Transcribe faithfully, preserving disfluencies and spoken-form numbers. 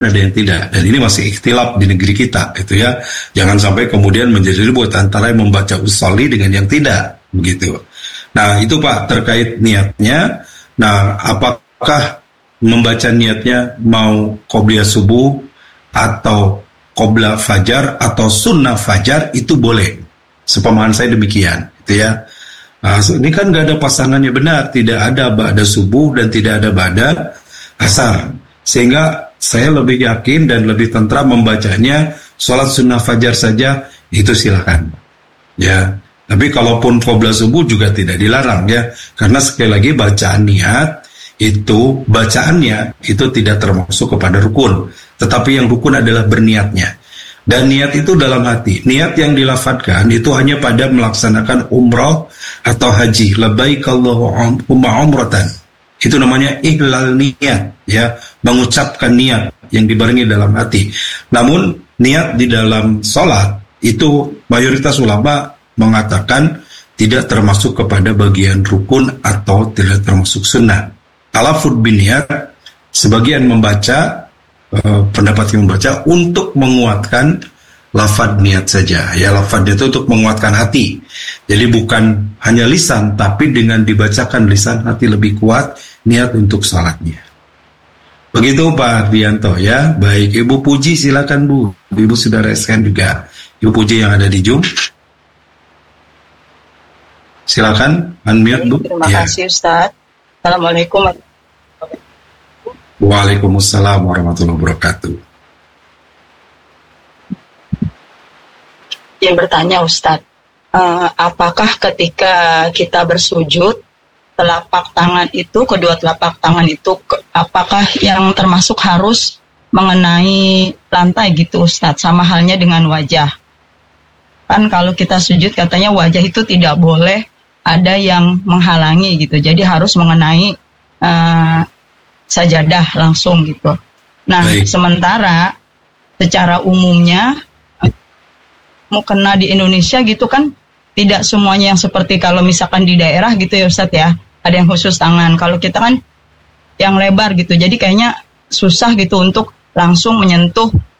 ada yang tidak. Dan ini masih ikhtilaf di negeri kita, itu ya. Jangan sampai kemudian menjadi ribut antara yang membaca usolli dengan yang tidak, begitu. Nah, itu Pak terkait niatnya. Nah, apakah membaca niatnya mau qobliyah subuh atau qobla fajar atau sunnah fajar itu boleh. Sepemahaman saya demikian, gitu ya. Nah, ini kan nggak ada pasangannya benar, tidak ada ba'da subuh dan tidak ada ba'da asar. Sehingga saya lebih yakin dan lebih tentram membacanya sholat sunnah fajar saja, itu silakan. Ya, tapi kalaupun qobla subuh juga tidak dilarang ya, karena sekali lagi bacaan niat itu bacaannya itu tidak termasuk kepada rukun, tetapi yang rukun adalah berniatnya. Dan niat itu dalam hati. Niat yang dilafadzkan itu hanya pada melaksanakan umrah atau haji. Labbaik Allahumma umratan. Itu namanya ihlal niat, ya, mengucapkan niat yang dibarengi dalam hati. Namun niat di dalam sholat itu mayoritas ulama mengatakan tidak termasuk kepada bagian rukun atau tidak termasuk sunnah. Talafud bin niat, sebagian membaca Uh, pendapat yang membaca untuk menguatkan lafad niat saja. Ya, lafad itu untuk menguatkan hati. Jadi bukan hanya lisan, tapi dengan dibacakan lisan hati lebih kuat niat untuk salatnya. Begitu Pak Ardianto ya. Baik, Ibu Puji silakan Bu. Ibu sudah reskan juga. Ibu Puji yang ada di Zoom. Silakan unmute Bu. Terima ya. kasih Ustaz. Assalamualaikum. Waalaikumsalam warahmatullahi wabarakatuh. Yang bertanya Ustadz, uh, apakah ketika kita bersujud, telapak tangan itu, kedua telapak tangan itu, ke, apakah yang termasuk harus mengenai lantai gitu Ustadz, sama halnya dengan wajah? Kan kalau kita sujud katanya wajah itu tidak boleh ada yang menghalangi gitu, jadi harus mengenai uh, sajadah langsung gitu. Nah, baik. Sementara secara umumnya mau kena di Indonesia gitu kan tidak semuanya yang seperti kalau misalkan di daerah gitu ya Ustadz ya, ada yang khusus tangan. Kalau kita kan yang lebar gitu, jadi kayaknya susah gitu untuk langsung menyentuh